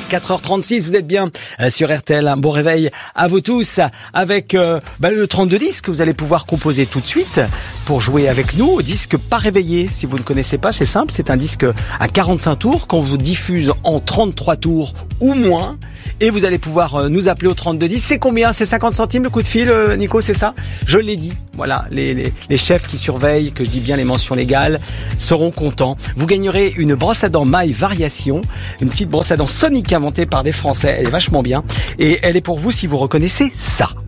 4h36, vous êtes bien sur RTL. Un bon réveil à vous tous avec le 3210 que vous allez pouvoir composer tout de suite pour jouer avec nous au disque Pas réveillé. Si vous ne connaissez pas, c'est simple, c'est un disque à 45 tours qu'on vous diffuse en 33 tours ou moins. Et vous allez pouvoir nous appeler au 3210. C'est combien? C'est 50 centimes le coup de fil, Nico, c'est ça? Je l'ai dit. Voilà, les chefs qui surveillent, que je dis bien les mentions légales, seront contents. Vous gagnerez une brosse à dents Maille Variation, une petite brosse à dents sonique inventée par des Français. Elle est vachement bien. Et elle est pour vous si vous reconnaissez ça.